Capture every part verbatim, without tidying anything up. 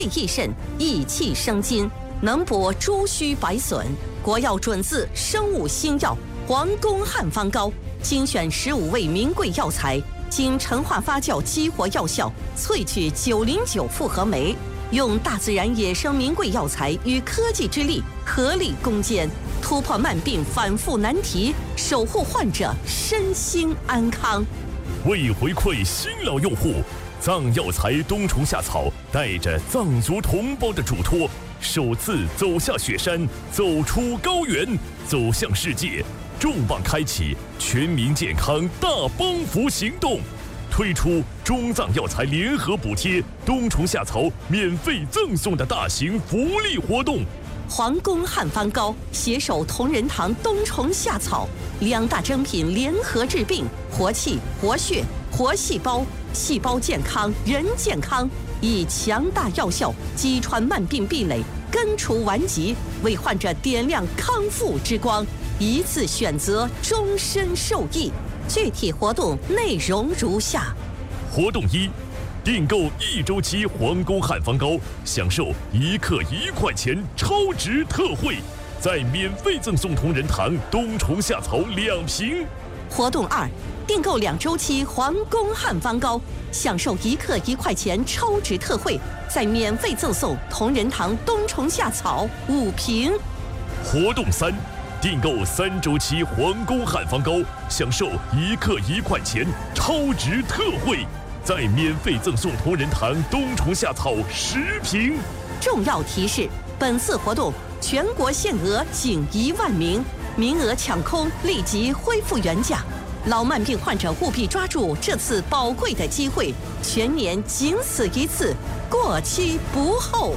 益肾，益气生津，能补诸虚百损。国药准字生物新药皇宫汉方膏，精选十五味名贵药材，经陈化发酵激活药效，萃取九零九复合酶，用大自然野生名贵药材与科技之力合力攻坚，突破慢病反复难题，守护患者身心安康。 为回馈新老用户，藏药材冬虫夏草带着藏族同胞的嘱托，首次走下雪山，走出高原，走向世界，重磅开启全民健康大帮扶行动，推出中藏药材联合补贴冬虫夏草免费赠送的大型福利活动。 皇宫汉方膏携手同仁堂冬虫夏草两大珍品联合治病，活气、活血、活细胞，细胞健康，人健康，以强大药效击穿慢病壁垒，根除顽疾，为患者点亮康复之光，一次选择，终身受益。具体活动内容如下： 活动一，订购一周期皇宫汉方膏，享受一克一块钱超值特惠，再免费赠送同仁堂冬虫夏草两瓶。 活动二，订购两周期皇宫汉方膏，享受一克一块钱超值特惠，再免费赠送同仁堂冬虫夏草五瓶。 活动三，订购三周期皇宫汉方膏，享受一克一块钱超值特惠，再免费赠送同仁堂冬虫夏草十瓶。 重要提示：本次活动全国限额仅一万名，名额抢空，立即恢复原价。老慢病患者务必抓住这次宝贵的机会，全年仅此一次，过期不候。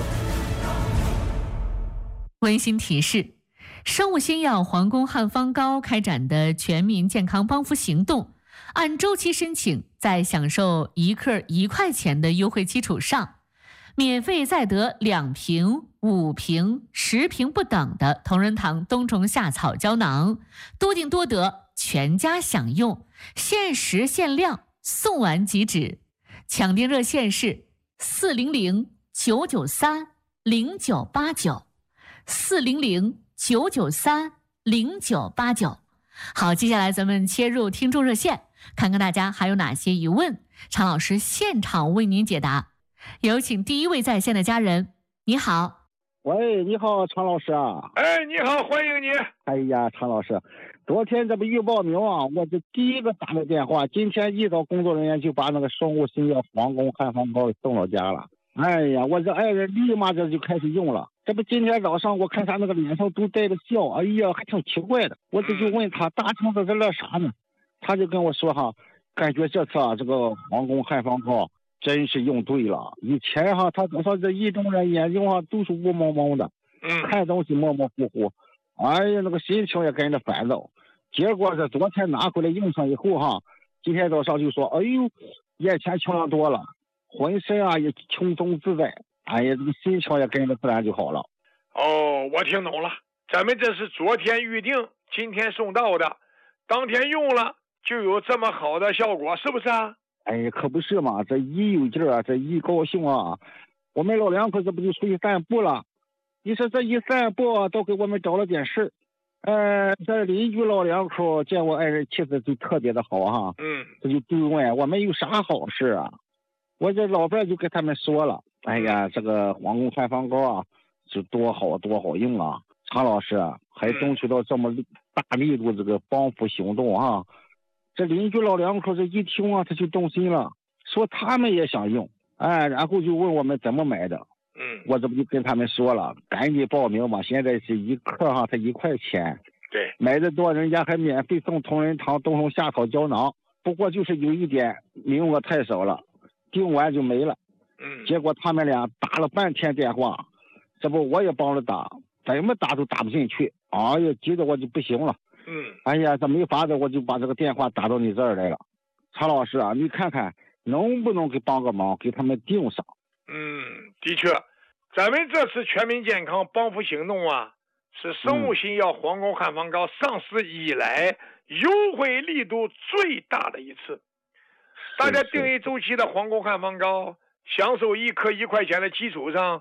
温馨提示：生物新药皇宫汉方膏开展的全民健康帮扶行动，按周期申请，在享受一克一块钱的优惠基础上，免费再得两瓶、五瓶、十瓶不等的同仁堂冬虫夏草胶囊，多订多得，全家享用，限时限量，送完即止。抢订热线是四零零九九三零九八九，四零零九九三零九八九。好，接下来咱们切入听众热线，看看大家还有哪些疑问，常老师现场为您解答。有请第一位在线的家人。你好。 喂，你好，常老师啊。 哎，你好，欢迎你。 哎呀，常老师，昨天这不预报名啊，我这第一个打的电话，今天一早工作人员就把那个生物新药皇宫汉方膏送到家了。哎呀，我这爱人立马这就开始用了。这不今天早上我看他那个脸上都带着笑，哎呀，还挺奇怪的。我这就问他大肠子在乐啥呢？他就跟我说哈，感觉这次啊这个皇宫汉方膏真是用对了。以前哈他早上这一中人眼睛哈都是雾蒙蒙的，看东西模模糊糊，哎呀那个心情也跟着烦躁。结果这昨天拿回来用上以后哈，今天早上就说，哎呦，眼前清亮多了，浑身啊也轻松自在，哎呀这个心情也跟着自然就好了。 哦，我听懂了，咱们这是昨天预定，今天送到的，当天用了就有这么好的效果，是不是啊？ 哎，可不是嘛，这一有劲儿啊，这一高兴啊，我们老两口这不就出去散步了？你说这一散步都给我们找了点事儿。呃，这邻居老两口见我爱人气质就特别的好哈， 嗯， 这就追问我们有啥好事啊？我这老伴就跟他们说了，哎呀，这个皇宫汉方膏啊，是多好多好用啊！常老师啊，还争取到这么大力度这个帮扶行动啊！这邻居老两口这一听啊，他就动心了，说他们也想用，哎，然后就问我们怎么买的。 嗯， 我这不就跟他们说了，赶紧报名吧！现在是一克哈，才一块钱。 对， 买的多人家还免费送同仁堂冬虫夏草胶囊。不过就是有一点，名额太少了，订完就没了。 嗯， 结果他们俩打了半天电话，这不我也帮着打，怎么打都打不进去。哎呀，急得我就不行了。 嗯， 哎呀，这没法子，我就把这个电话打到你这儿来了。常老师啊，你看看能不能给帮个忙，给他们订上。 嗯，的确，咱们这次全民健康帮扶行动啊，是生物新药皇宫汉方膏上市以来优惠力度最大的一次。大家订一周期的皇宫汉方膏，享受一克一块钱的基础上，